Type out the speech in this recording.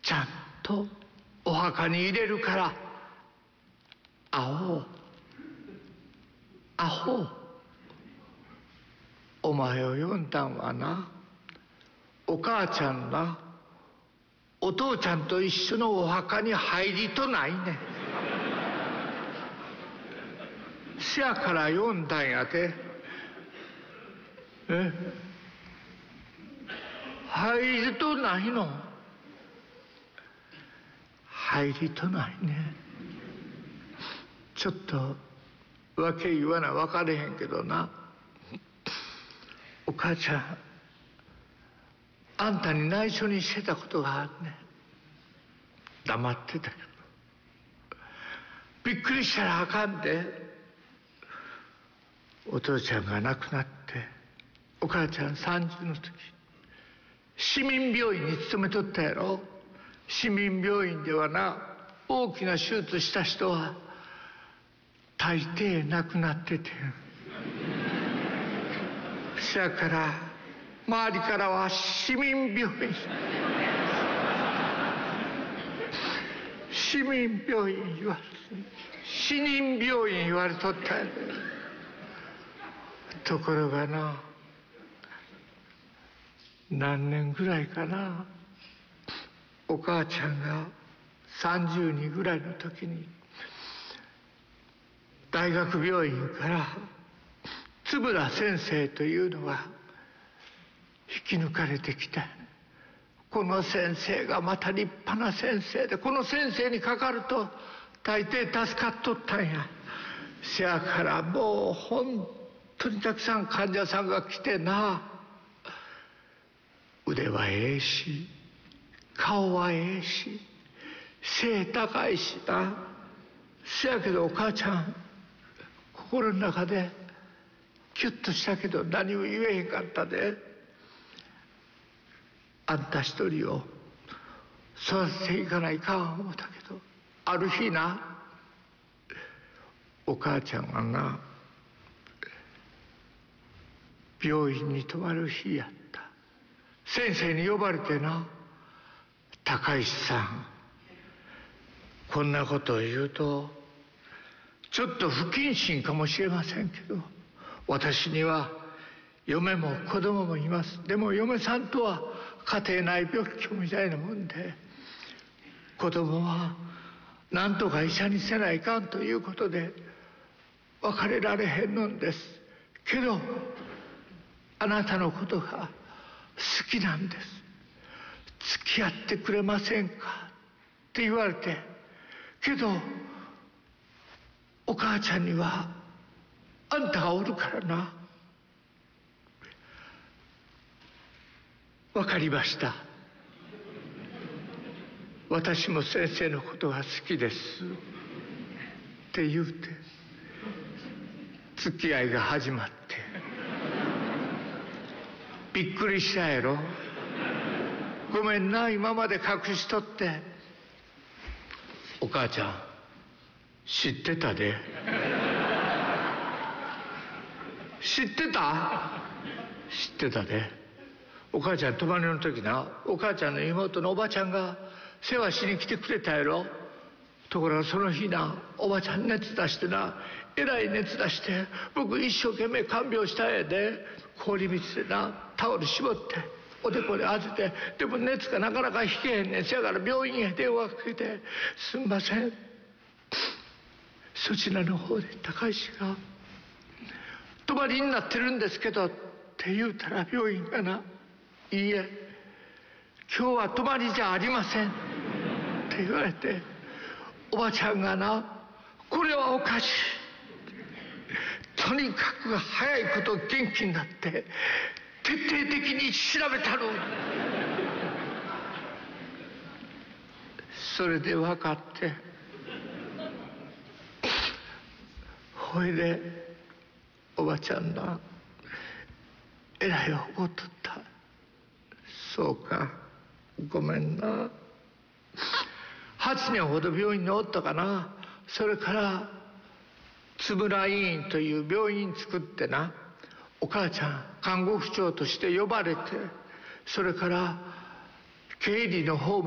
ちゃんとお墓に入れるから。アホアホ、お前を呼んだんはな、お母ちゃんな、お父ちゃんと一緒のお墓に入りとないねん。せやから呼んだんやで。入りとないの？入りとないね。ちょっと訳言わな分かれへんけどな、お母ちゃんあんたに内緒にしてたことがあるねん。黙ってたけどびっくりしたらあかんで。お父ちゃんが亡くなってお母ちゃん30の時、市民病院に勤めとったやろ。市民病院ではな、大きな手術した人は大抵亡くなってて、そやから周りからは市民病院市民病院言われ、死人病院言われとったやで。ところがな、何年ぐらいかな、お母ちゃんが32ぐらいの時に大学病院から円谷先生というのが引き抜かれてきた。この先生がまた立派な先生で、この先生にかかると大抵助かっとったんや。せやからもう本当にたくさん患者さんが来てな、腕はええし顔はええし背高いしな。せやけどお母ちゃん心の中でキュッとしたけど何も言えへんかったで。あんた一人を育てていかないかん思ったけど、ある日な、お母ちゃんがな病院に泊まる日やった。先生に呼ばれてな、高石さん、こんなことを言うとちょっと不謹慎かもしれませんけど、私には嫁も子供もいます。でも嫁さんとは家庭内病気みたいなもんで、子供はなんとか医者にせないかんということで別れられへんのんです。けどあなたのことが好きなんです。付き合ってくれませんかって言われて、けどお母ちゃんにはあんたがおるからな。わかりました、私も先生のことが好きですって言うて付き合いが始まって、びっくりしたやろ。ごめんな、今まで隠しとって。お母ちゃん知ってたで。知ってた？知ってたで。お母ちゃん泊まりの時な、お母ちゃんの妹のおばちゃんが世話しに来てくれたやろ。ところがその日な、おばちゃん熱出してな、えらい熱出して、僕一生懸命看病したんやで。氷水でなタオル絞っておでこで当てて、でも熱がなかなか引けへんねん。せやから病院へ電話かけて、すんません、そちらの方で高石が泊まりになってるんですけどって言うたら、病院がな、いいえ今日は泊まりじゃありませんって言われて、おばちゃんがな、これはおかしい、とにかく早いこと元気になって徹底的に調べたの。それで分かって、ほいでおばちゃんな、えらい怒っとった。そうか、ごめんな。8年ほど病院におったかな。それから円谷医院という病院作ってな、お母ちゃん看護婦長として呼ばれて、それから経理の方も